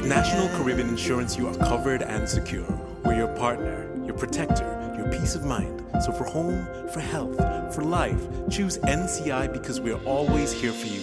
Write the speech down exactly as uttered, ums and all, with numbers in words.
With National Caribbean Insurance, you are covered and secure. We're your partner, your protector, your peace of mind. So for home, for health, for life, choose N C I because we're always here for you.